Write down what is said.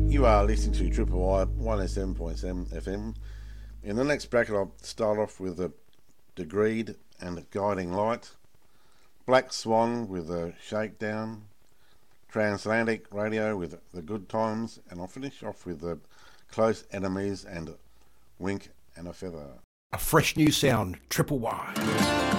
You are listening to Triple Y 107.7 FM. In the next bracket, I'll start off with a Degreed and Guiding Light, Black Swan with a Shakedown, Transatlantic Radio with The Good Times, and I'll finish off with the Close Enemies and Wink and a Feather. A fresh new sound, Triple Y.